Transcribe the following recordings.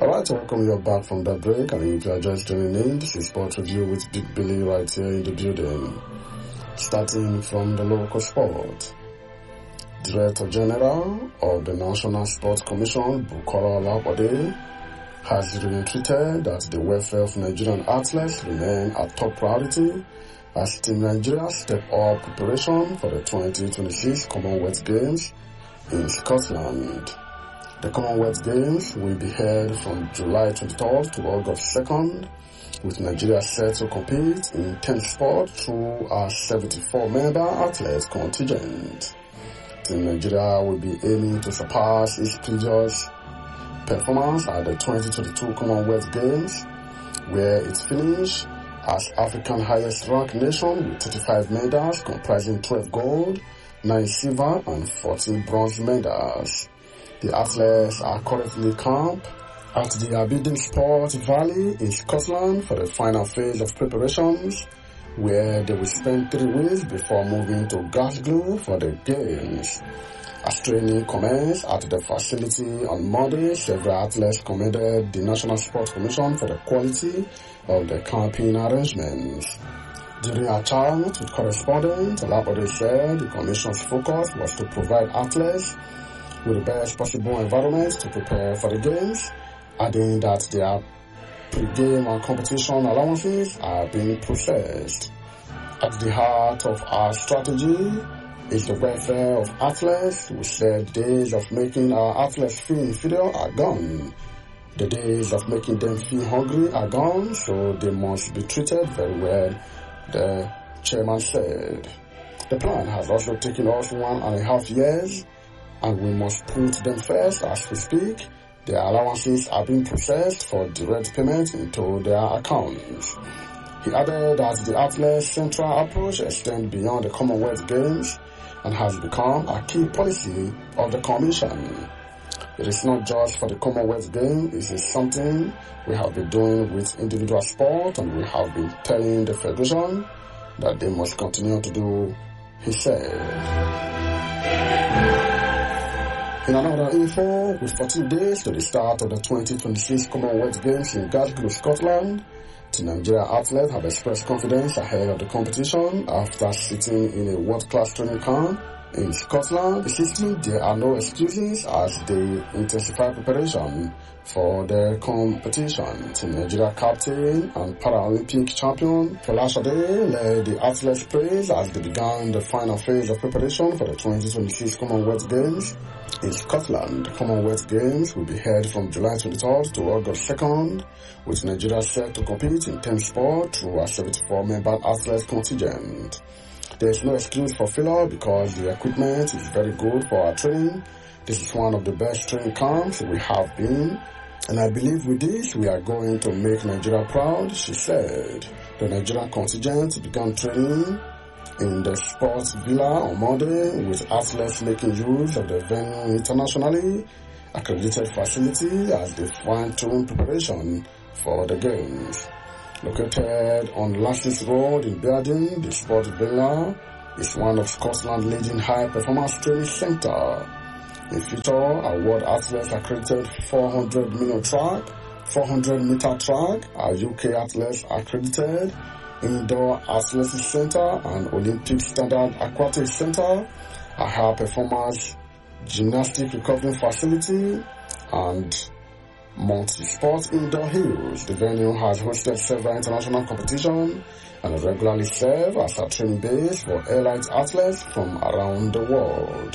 Alright, welcome you back from the break, and if you are just tuning in, this is Sport Review with Big Billy right here in the building. Starting from the local sport. Director General of the National Sports Commission, Bukola Olabode, has reiterated that the welfare of Nigerian athletes remain a top priority as Team Nigeria step up preparation for the 2026 Commonwealth Games in Scotland. The Commonwealth Games will be held from July 23rd to August 2nd, with Nigeria set to compete in 10 sports through a 74-member athletes contingent. Team Nigeria will be aiming to surpass its previous performance at the 2022 Commonwealth Games, where it finished as Africa's highest-ranked nation with 35 medals comprising 12 gold, 9 silver and 14 bronze medals. The athletes are currently camped at the Aberdeen Sports Valley in Scotland for the final phase of preparations, where they will spend 3 weeks before moving to Glasgow for the Games. As training commenced at the facility on Monday, several athletes commended the National Sports Commission for the quality of the camping arrangements. During a chat with correspondents, Olabode said the Commission's focus was to provide athletes with the best possible environment to prepare for the Games, adding that their pre-game and competition allowances are being processed. At the heart of our strategy is the welfare of athletes. We said days of making our athletes feel inferior are gone. The days of making them feel hungry are gone, so they must be treated very well, the chairman said. The plan has also taken us 1.5 years, and we must put them first as we speak. Their allowances are being processed for direct payment into their accounts. He added that the athletes' central approach extends beyond the Commonwealth Games and has become a key policy of the Commission. It is not just for the Commonwealth Games, it is something we have been doing with individual sport, and we have been telling the Federation that they must continue to do, he said. In another info, with 14 days to the start of the 2026 Commonwealth Games in Glasgow, Scotland, the Nigeria athletes have expressed confidence ahead of the competition after sitting in a world-class training camp in Scotland. Insisting there are no excuses as they intensify preparation for the competition. Team Nigeria captain and Paralympic champion Folashade led the athletes' praise as they began the final phase of preparation for the 2026 Commonwealth Games in Scotland. The Commonwealth Games will be held from July 23rd to August 2nd, with Nigeria set to compete in 10 sports through a 74-member athletes contingent. There is no excuse for failure because the equipment is very good for our training. This is one of the best training camps we have been, and I believe with this we are going to make Nigeria proud, she said. The Nigerian contingent began training in the sports villa on Monday, with athletes making use of the venue internationally accredited facility as they fine-tune preparation for the Games. Located on Lasses Road in Aberdeen, the Sport Villa is one of Scotland's leading high-performance training centres. In future, award athletes accredited 400-meter track, 400-meter track, our UK athletes accredited Indoor Athletics Center and Olympic Standard Aquatic Center, a high-performance gymnastic recovery facility, and multi-sport indoor hills. The venue has hosted several international competitions and regularly serves as a training base for elite athletes from around the world.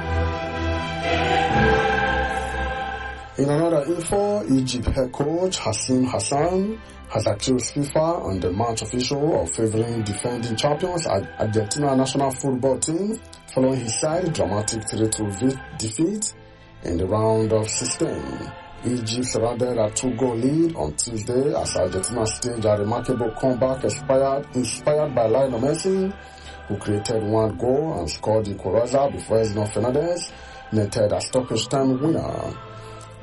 In another info, Egypt head coach Hassim Hassan has accused FIFA and the match official of favoring defending champions Argentina national football team following his side's dramatic 3-2 defeat in the round of 16. Egypt surrendered a 2-goal lead on Tuesday as Argentina staged a remarkable comeback inspired by Lionel Messi, who created 1 goal and scored the equalizer before Enzo Fernandez netted a stoppage time winner.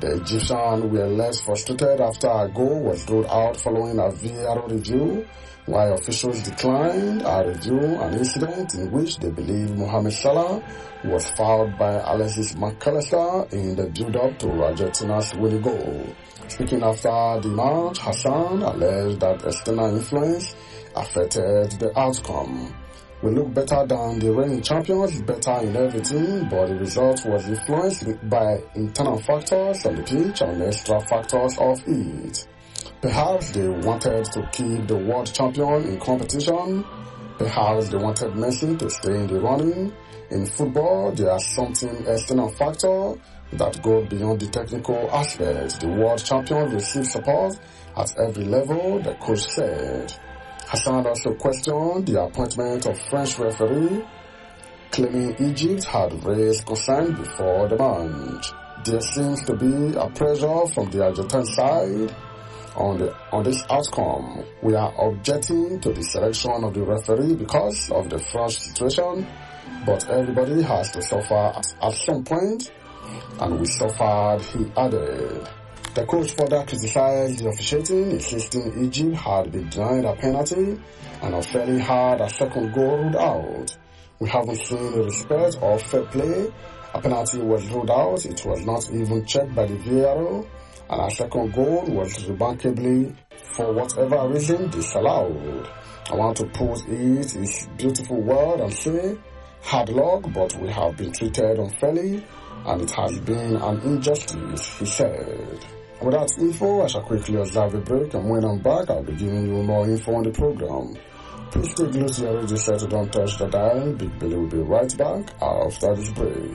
The Egyptians were less frustrated after a goal was ruled out following a VAR review, while officials declined a review an incident in which they believe Mohamed Salah was fouled by Alexis McAllister in the build-up to Argentina's winning goal. Speaking after the match, Hassan alleged that external influence affected the outcome. We look better than the reigning champions, better in everything, but the result was influenced by internal factors on the pitch and extra factors of it. Perhaps they wanted to keep the world champion in competition. Perhaps they wanted Messi to stay in the running. In football, there are something external factor that go beyond the technical aspects. The world champion receives support at every level, the coach said. Hassan also questioned the appointment of French referee, claiming Egypt had raised concern before the match. There seems to be a pressure from the Argentine side on this outcome. We are objecting to the selection of the referee because of the French situation, but everybody has to suffer at some point, and we suffered, he added. The coach further criticized the officiating, insisting Egypt had been denied a penalty and unfairly had a second goal ruled out. We haven't seen the respect or fair play. A penalty was ruled out, it was not even checked by the VAR, and a second goal was remarkably, for whatever reason, disallowed. I want to put it in beautiful word and say, hard luck, but we have been treated unfairly, and it has been an injustice, he said. With that info, I shall quickly observe a break, and when I'm back, I'll be giving you more info on the program. Please stay glued to your radio set, don't touch the dial. Big Billy will be right back after this break.